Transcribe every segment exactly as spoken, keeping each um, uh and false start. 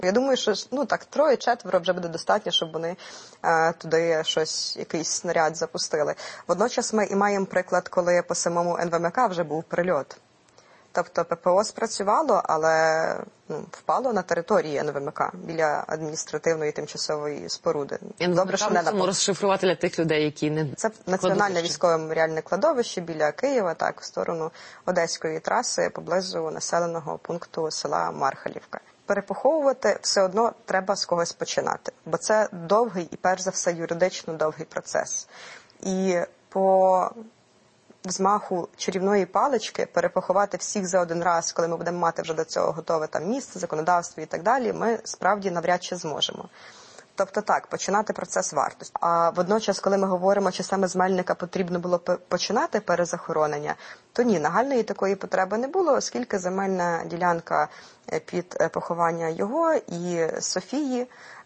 Я думаю, що ну так троє-четверо вже буде достатньо, щоб вони е, туди щось, якийсь снаряд запустили. Водночас ми і маємо приклад, коли по самому ен ве ем ка вже був прильот. Тобто ППО спрацювало, але ну, впало на території ен ве ем ка, біля адміністративної тимчасової споруди. Добре, що не напав. Розшифрувати для тих людей, які не... Це національне військове меморіальне кладовище біля Києва, так, в сторону Одеської траси, поблизу населеного пункту села Мархалівка. Перепоховувати все одно треба з когось починати, бо це довгий і, перш за все, юридично довгий процес. І по взмаху чарівної палички перепоховати всіх за один раз, коли ми будемо мати вже до цього готове там місце, законодавство і так далі, ми справді навряд чи зможемо. Тобто так, починати процес варто. А водночас, коли ми говоримо, чи саме з Мельника потрібно було починати перезахоронення, то ні, нагальної такої потреби не було, оскільки земельна ділянка під поховання його і Софії,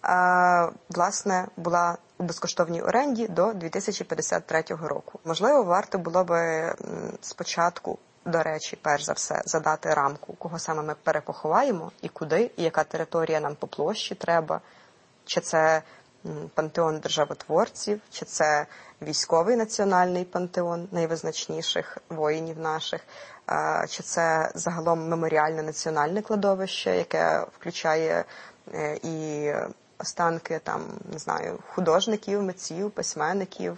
власне, була у безкоштовній оренді до дві тисячі п'ятдесят третього року. Можливо, варто було би спочатку, до речі, перш за все, задати рамку, кого саме ми перепоховаємо і куди, і яка територія нам по площі треба. Чи це пантеон державотворців, чи це військовий національний пантеон найвизначніших воїнів наших, чи це загалом меморіальне національне кладовище, яке включає і останки там, не знаю, художників, митців, письменників,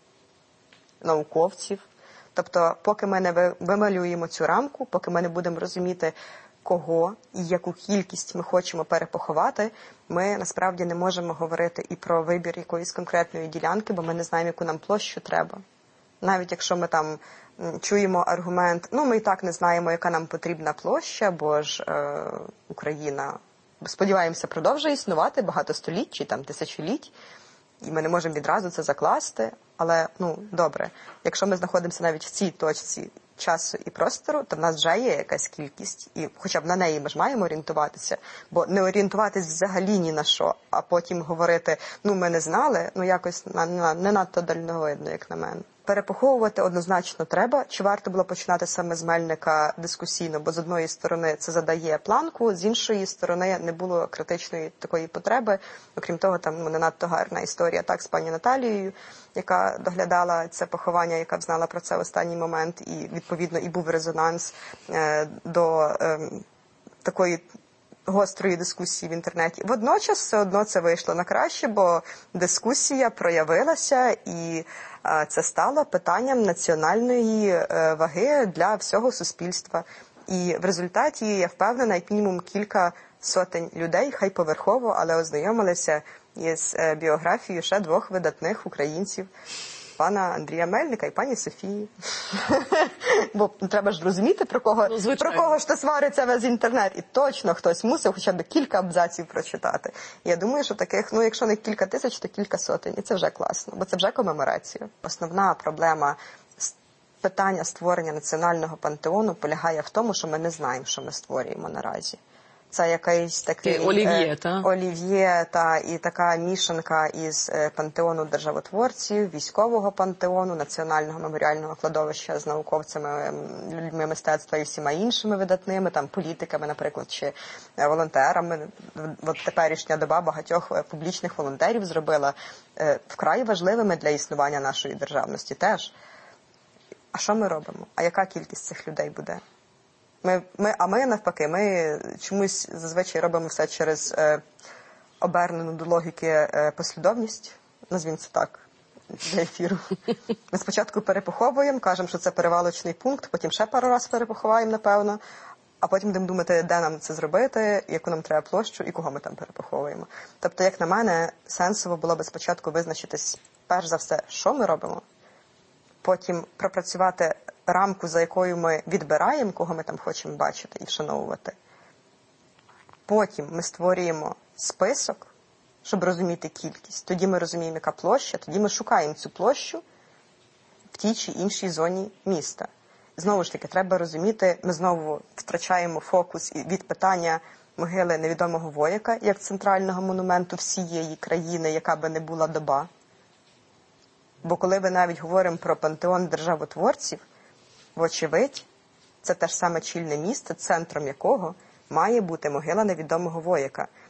науковців. Тобто, поки ми не вималюємо цю рамку, поки ми не будемо розуміти, кого і яку кількість ми хочемо перепоховати, ми насправді не можемо говорити і про вибір якоїсь конкретної ділянки, бо ми не знаємо, яку нам площу треба. Навіть якщо ми там чуємо аргумент, ну ми і так не знаємо, яка нам потрібна площа, бо ж е, Україна, сподіваємося, продовжує існувати багато століть чи там тисячоліть, і ми не можемо відразу це закласти, але, ну, добре, якщо ми знаходимося навіть в цій точці часу і простору, то в нас вже є якась кількість, і хоча б на неї ми ж маємо орієнтуватися, бо не орієнтуватись взагалі ні на що, а потім говорити, ну, ми не знали, ну, якось на, на, не надто дальновидно, як на мене. Перепоховувати однозначно треба. Чи варто було починати саме з Мельника дискусійно, бо з одної сторони це задає планку, з іншої сторони не було критичної такої потреби. Окрім того, там ну, не надто гарна історія так з пані Наталією, яка доглядала це поховання, яка знала про це в останній момент, і відповідно і був резонанс е, до е, такої гострої дискусії в інтернеті. Водночас все одно це вийшло на краще, бо дискусія проявилася, і а, це стало питанням національної е, ваги для всього суспільства. І в результаті, я впевнена, як мінімум кілька сотень людей, хай поверхово, але ознайомилися із е, біографією ще двох видатних українців, пана Андрія Мельника і пані Софії. Бо треба ж розуміти, про кого, ну, про кого ж то свариться весь інтернет. І точно хтось мусив хоча б кілька абзаців прочитати. І я думаю, що таких, ну, якщо не кілька тисяч, то кілька сотень. І це вже класно, бо це вже комеморація. Основна проблема питання створення національного пантеону полягає в тому, що ми не знаємо, що ми створюємо наразі. Це якийсь такий олів'є, та? олів'є, та, і така мішанка із пантеону державотворців, військового пантеону, національного меморіального кладовища з науковцями, людьми мистецтва і всіма іншими видатними, там, політиками, наприклад, чи волонтерами. От теперішня доба багатьох публічних волонтерів зробила вкрай важливими для існування нашої державності теж. А що ми робимо? А яка кількість цих людей буде? Ми, ми, а ми, навпаки, ми чомусь зазвичай робимо все через е, обернену до логіки е, послідовність, назвімо це так, для ефіру. Ми спочатку перепоховуємо, кажемо, що це перевалочний пункт, потім ще пару раз перепоховаємо, напевно, а потім будемо думати, де нам це зробити, яку нам треба площу і кого ми там перепоховуємо. Тобто, як на мене, сенсово було би спочатку визначитись, перш за все, що ми робимо, потім пропрацювати рамку, за якою ми відбираємо, кого ми там хочемо бачити і вшановувати. Потім ми створюємо список, щоб розуміти кількість. Тоді ми розуміємо, яка площа, тоді ми шукаємо цю площу в тій чи іншій зоні міста. Знову ж таки, треба розуміти, ми знову втрачаємо фокус від питання могили невідомого вояка, як центрального монументу всієї країни, яка би не була доба. Бо коли ми навіть говоримо про пантеон державотворців, вочевидь, це те ж саме чільне місце, центром якого має бути могила невідомого вояка.